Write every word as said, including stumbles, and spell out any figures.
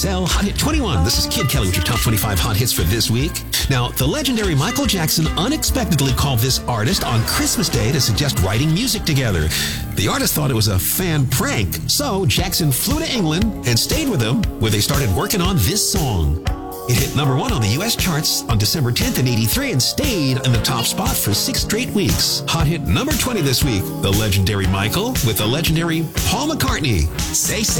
X L Hot Hit twenty-one. This is Kid Kelly with your top twenty-five hot hits for this week. Now, the legendary Michael Jackson unexpectedly called this artist on Christmas Day to suggest writing music together. The artist thought it was a fan prank, so Jackson flew to England and stayed with him, where they started working on this song. It hit number one on the U S charts on December tenth in eighty-three and stayed in the top spot for six straight weeks. Hot hit number twenty this week, the legendary Michael with the legendary Paul McCartney. Say, say.